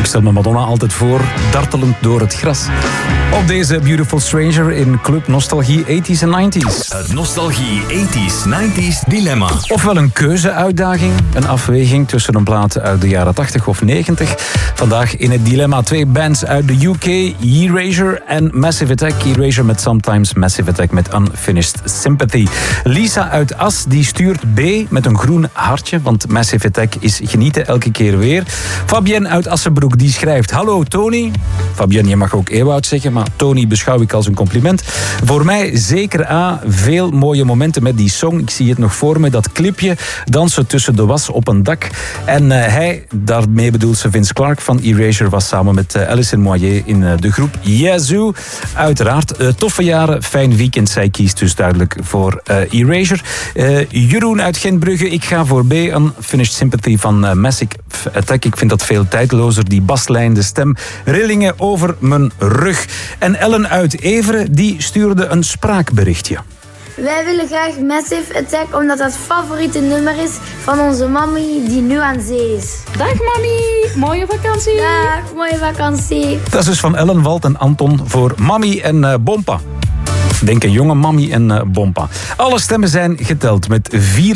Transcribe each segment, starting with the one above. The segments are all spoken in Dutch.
stel me Madonna altijd voor, dartelend door het gras. Op deze Beautiful Stranger in Club Nostalgie 80s en 90s. Het Nostalgie 80s, 90s dilemma. Ofwel een keuzeuitdaging, een afweging tussen een plaat uit de jaren 80 of 90. Vandaag in het dilemma 2 bands uit de UK, Erasure en Massive Attack. Erasure met Sometimes, Massive Attack met Unfinished Sympathy. Lisa uit As die stuurt B met een groen hartje, want Massive Attack is genieten elke keer weer. Fabienne uit Assenbroek die schrijft: hallo Tony. Fabienne, je mag ook Ewout zeggen, maar Tony beschouw ik als een compliment. Voor mij zeker A, veel mooie momenten met die song. Ik zie het nog voor me, dat clipje, dansen tussen de was op een dak. En hij, daarmee bedoelt ze Vince Clarke van Erasure, was samen met Alison Moyer in de groep Yazoo. Uiteraard, toffe jaren, fijn weekend. Zij kiest dus duidelijk voor Erasure. Jeroen uit Gentbrugge, ik ga voor B, Unfinished Sympathy van Massive Attack. Ik vind dat veel tijdlozer, die baslijn, de stem, rillingen over mijn rug. En Ellen uit Everen, die stuurde een spraakberichtje. Wij willen graag Massive Attack, omdat dat het favoriete nummer is van onze mami die nu aan zee is. Dag mami, mooie vakantie. Dag, mooie vakantie. Dat is dus van Ellen, Walt en Anton voor Mami en Bompa. Denk een jonge Mami en Bompa. Alle stemmen zijn geteld. Met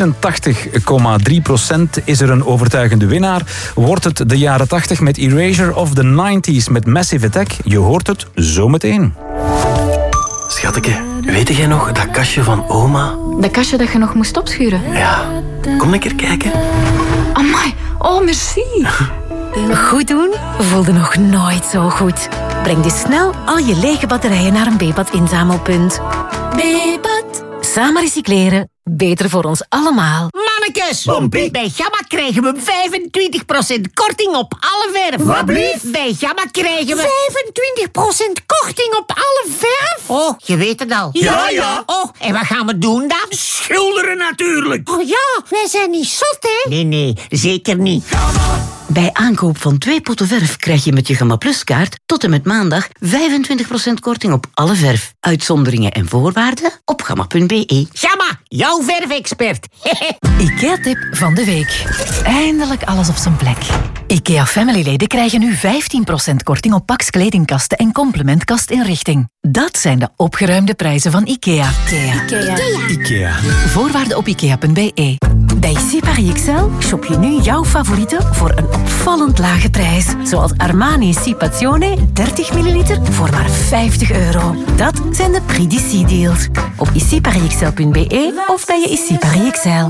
84,3% is er een overtuigende winnaar. Wordt het de jaren 80 met Erasure of de 90s met Massive Attack? Je hoort het zometeen. Schateke, weet jij nog dat kastje van oma? Dat kastje dat je nog moest opschuren. Ja, kom een keer kijken. Amai, oh merci. Goed doen voelde nog nooit zo goed. Breng dus snel al je lege batterijen naar een Bepat-inzamelpunt. Bepat. Samen recycleren. Beter voor ons allemaal. Mannekes, bij Gamma krijgen we 25% korting op alle verf. Wat blieft? Bij Gamma krijgen we 25% korting op alle verf. Oh, je weet het al. Ja. Oh, en wat gaan we doen dan? Schilderen natuurlijk. Oh ja, wij zijn niet zot, hè? Nee, zeker niet. Bij aankoop van 2 potten verf krijg je met je Gamma Plus kaart tot en met maandag 25% korting op alle verf. Uitzonderingen en voorwaarden op gamma.be. Gamma, jouw verfexpert. IKEA-tip van de week. Eindelijk alles op zijn plek. IKEA Family-leden krijgen nu 15% korting op Pax kledingkasten en complementkastinrichting. Dat zijn de opgeruimde prijzen van IKEA. IKEA. Voorwaarden op ikea.be. Bij Sipari XL shop je nu jouw favorieten voor een opvallend lage prijs. Zoals Armani Sipazione 30 ml voor maar €50. Dat zijn de Prix d'Ici deals. Op isiparixl.be of bij je Isipari XL.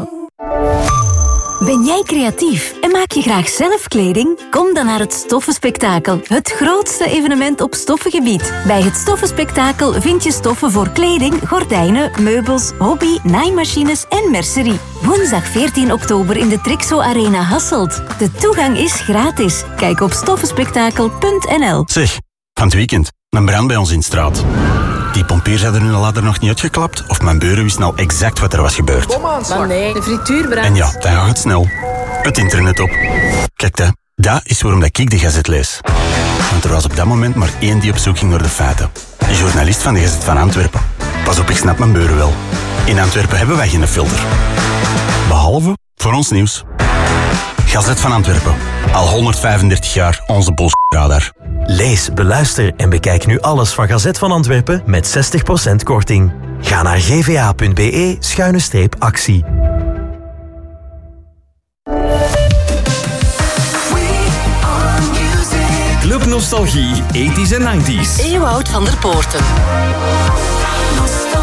Ben jij creatief en maak je graag zelf kleding? Kom dan naar het Stoffenspektakel, het grootste evenement op stoffengebied. Bij het Stoffenspektakel vind je stoffen voor kleding, gordijnen, meubels, hobby, naaimachines en mercerie. Woensdag 14 oktober in de Trixo Arena Hasselt. De toegang is gratis. Kijk op stoffenspektakel.nl. Zeg, van het weekend, een brand bij ons in de straat. Die pompiers hadden hun ladder nog niet uitgeklapt of mijn buren wisten al exact wat er was gebeurd. Maar nee, de frituurbrand. En ja, dan gaat het snel. Het internet op. Kijk, dat is waarom dat ik de Gazet lees. Want er was op dat moment maar één die op zoek ging naar de feiten. Een journalist van de Gazet van Antwerpen. Pas op, ik snap mijn buren wel. In Antwerpen hebben wij geen filter. Behalve voor ons nieuws. Gazet van Antwerpen. Al 135 jaar onze bullshit-radar. Lees, beluister en bekijk nu alles van Gazet van Antwerpen met 60% korting. Ga naar gva.be/actie. Club Nostalgie 80s en 90s. Ewout van der Poorten.